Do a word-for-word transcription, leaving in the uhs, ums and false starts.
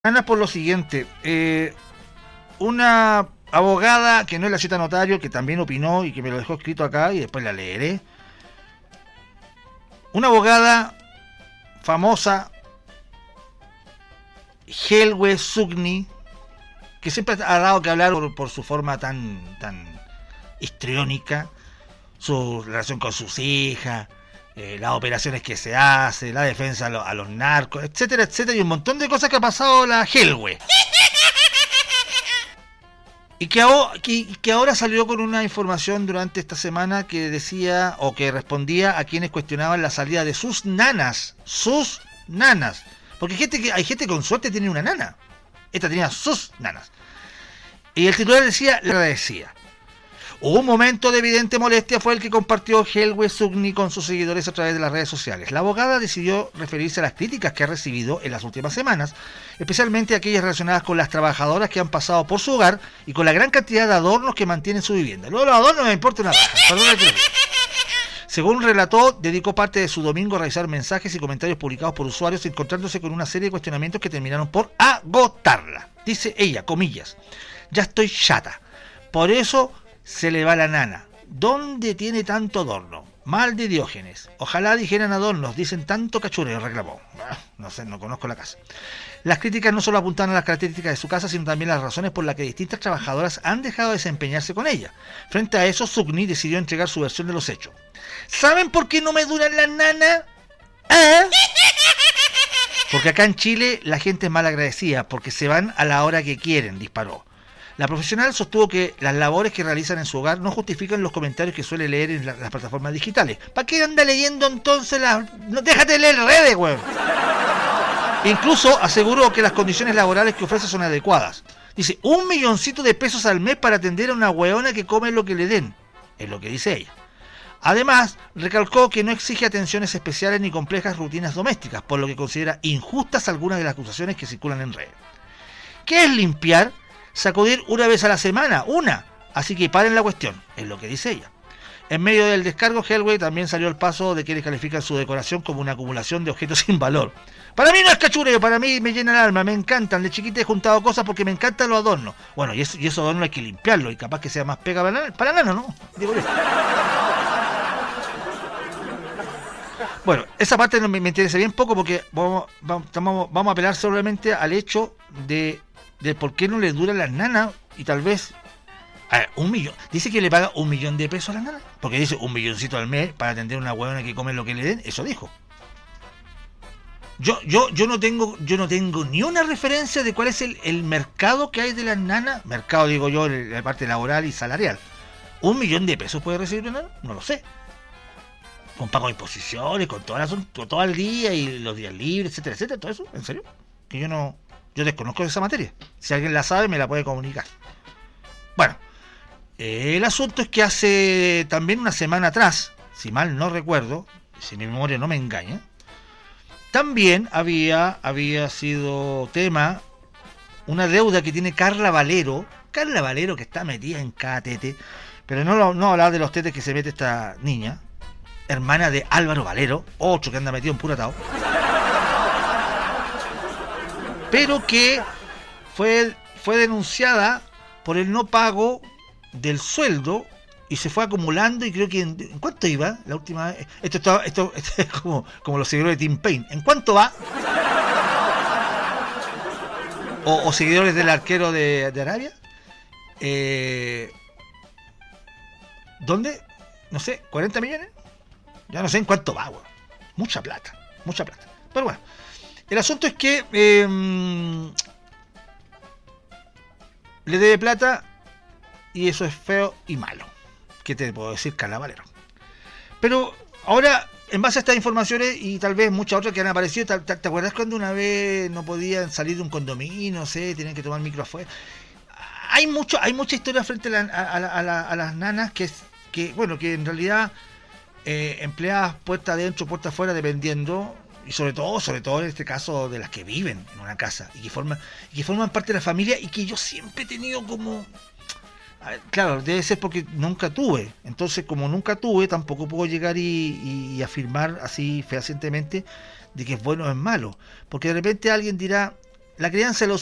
Ana, por lo siguiente, eh, una abogada que no es la cita notario, que también opinó y que me lo dejó escrito acá y después la leeré. Una abogada famosa, Helwe Sugni, que siempre ha dado que hablar por, por su forma tan, tan histriónica, su relación con sus hijas, eh, las operaciones que se hace, la defensa a, lo, a los narcos, etcétera, etcétera, y un montón de cosas que ha pasado la Helwe. Y que, ahora, que, que ahora salió con una información durante esta semana que decía o que respondía a quienes cuestionaban la salida de sus nanas. Sus nanas. Porque hay gente que hay gente con suerte tiene una nana. Esta tenía sus nanas. Y el titular decía, le agradecía. Un momento de evidente molestia fue el que compartió Helwe Sugni con sus seguidores a través de las redes sociales. La abogada decidió referirse a las críticas que ha recibido en las últimas semanas, especialmente aquellas relacionadas con las trabajadoras que han pasado por su hogar y con la gran cantidad de adornos que mantienen su vivienda. Luego los adornos me importa una raja, perdona que lo diga. Según relató, dedicó parte de su domingo a revisar mensajes y comentarios publicados por usuarios, encontrándose con una serie de cuestionamientos que terminaron por agotarla. Dice ella, comillas, ya estoy chata. Por eso se le va la nana. ¿Dónde tiene tanto adorno? Mal de Diógenes. Ojalá dijeran adornos, dicen tanto cachureo, reclamó. No sé, no conozco la casa. Las críticas no solo apuntan a las características de su casa, sino también a las razones por las que distintas trabajadoras han dejado de desempeñarse con ella. Frente a eso, Sugni decidió entregar su versión de los hechos. ¿Saben por qué no me duran las nanas? ¿Ah? Porque acá en Chile la gente es mal agradecida, porque se van a la hora que quieren, disparó. La profesional sostuvo que las labores que realizan en su hogar no justifican los comentarios que suele leer en la, las plataformas digitales. ¿Para qué anda leyendo entonces las...? No, déjate de leer redes, weón. Incluso aseguró que las condiciones laborales que ofrece son adecuadas. Dice, un milloncito de pesos al mes para atender a una weona que come lo que le den. Es lo que dice ella. Además, recalcó que no exige atenciones especiales ni complejas rutinas domésticas, por lo que considera injustas algunas de las acusaciones que circulan en redes. ¿Qué es limpiar? Sacudir una vez a la semana, una. Así que paren la cuestión, es lo que dice ella. En medio del descargo, Helwe también salió al paso de quienes califican su decoración como una acumulación de objetos sin valor. Para mí no es cachureo, para mí me llena el alma, me encantan. De chiquita he juntado cosas porque me encantan los adornos. Bueno, y, eso, y esos adornos hay que limpiarlos y capaz que sea más pega para, para nano, ¿no? Digo yo. Bueno, esa parte no me, me interesa bien poco porque vamos, vamos, vamos a apelar solamente al hecho de... de por qué no le duran las nanas y tal vez a ver, un millón. Dice que le paga un millón de pesos a las nanas, porque dice un milloncito al mes para atender a una huevona que come lo que le den. Eso dijo. Yo, yo, yo no tengo, yo no tengo ni una referencia de cuál es el, el mercado que hay de las nanas. Mercado digo yo, la parte laboral y salarial. ¿Un millón de pesos puede recibir una nana? No lo sé. Con pago de imposiciones, con toda la, con todo el día y los días libres, etcétera, etcétera, todo eso, ¿en serio? Que yo no. Yo desconozco esa materia. Si alguien la sabe, me la puede comunicar. Bueno, eh, el asunto es que hace también una semana atrás, si mal no recuerdo, si mi memoria no me engaña, también había, había sido tema una deuda que tiene Carla Valero. Carla Valero que está metida en cada tete, pero no, no hablar de los tetes que se mete esta niña, hermana de Álvaro Valero, otro que anda metido en puro atado. Pero que fue, fue denunciada por el no pago del sueldo y se fue acumulando y creo que... ¿En, ¿en cuánto iba la última vez? Esto, está, esto, esto es como, como los seguidores de Tim Payne. ¿En cuánto va? O, o seguidores del arquero de, de Arabia. Eh, ¿Dónde? No sé, ¿cuarenta millones? Ya no sé en cuánto va, güey. Mucha plata, mucha plata. Pero bueno. El asunto es que eh, le debe plata y eso es feo y malo. ¿Qué te puedo decir, Carla Valero? Pero ahora, en base a estas informaciones y tal vez muchas otras que han aparecido, ¿te, te, te acuerdas cuando una vez no podían salir de un condominio, no sé, tenían que tomar micro afuera? Hay mucho, hay mucha historia frente a, la, a, la, a, la, a las nanas que, que, bueno, que en realidad eh, empleadas puerta adentro, puerta afuera, dependiendo... Y sobre todo, sobre todo en este caso de las que viven en una casa y que forman, y que forman parte de la familia y que yo siempre he tenido como... A ver, claro, debe ser porque nunca tuve. Entonces, como nunca tuve, tampoco puedo llegar y, y, y afirmar así fehacientemente de que es bueno o es malo. Porque de repente alguien dirá, la crianza de los